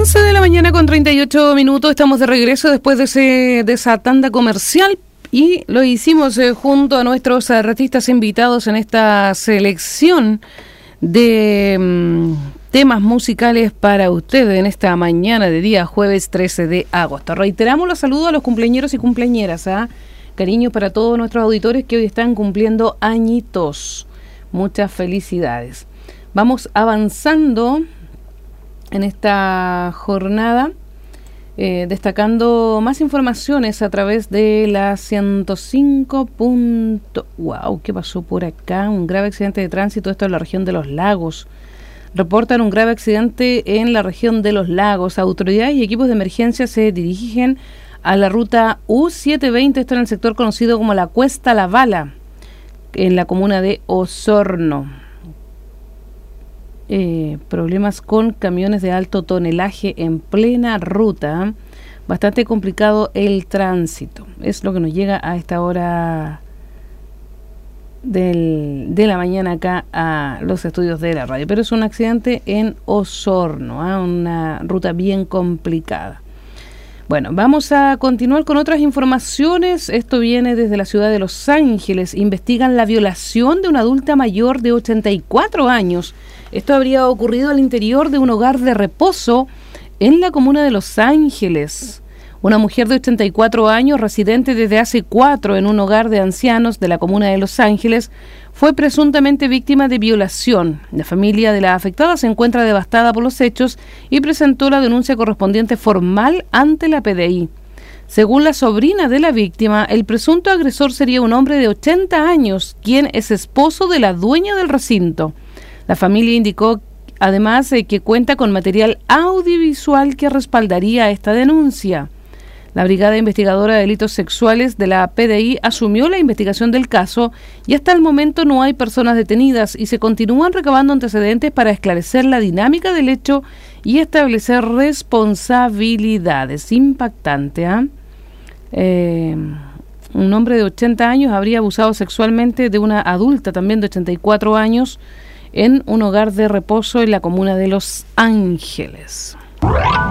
11 de la mañana con 38 minutos, estamos de regreso después de esa tanda comercial y lo hicimos junto a nuestros artistas invitados en esta selección de temas musicales para ustedes en esta mañana de día jueves 13 de agosto. Reiteramos los saludos a los cumpleañeros y cumpleañeras, cariño para todos nuestros auditores que hoy están cumpliendo añitos. Muchas felicidades. Vamos avanzando en esta jornada, destacando más informaciones a través de la 105. Wow, ¿qué pasó por acá? Un grave accidente de tránsito, esto en la región de Los Lagos. Reportan un grave accidente en la región de Los Lagos. Autoridades y equipos de emergencia se dirigen a la ruta U720, esto en el sector conocido como la Cuesta La Bala, en la comuna de Osorno. Problemas con camiones de alto tonelaje en plena ruta. Bastante complicado el tránsito. Es lo que nos llega a esta hora de la mañana acá a los estudios de la radio. Pero es un accidente en Osorno, una ruta bien complicada. Bueno, vamos a continuar con otras informaciones. Esto viene desde la ciudad de Los Ángeles. Investigan la violación de una adulta mayor de 84 años. Esto habría ocurrido al interior de un hogar de reposo en la comuna de Los Ángeles. Una mujer de 84 años, residente desde hace 4 en un hogar de ancianos de la comuna de Los Ángeles, fue presuntamente víctima de violación. La familia de la afectada se encuentra devastada por los hechos y presentó la denuncia correspondiente formal ante la PDI. Según la sobrina de la víctima, el presunto agresor sería un hombre de 80 años, quien es esposo de la dueña del recinto. La familia indicó además que cuenta con material audiovisual que respaldaría esta denuncia. La Brigada Investigadora de Delitos Sexuales de la PDI asumió la investigación del caso y hasta el momento no hay personas detenidas y se continúan recabando antecedentes para esclarecer la dinámica del hecho y establecer responsabilidades. Impactante, un hombre de 80 años habría abusado sexualmente de una adulta también de 84 años en un hogar de reposo en la comuna de Los Ángeles.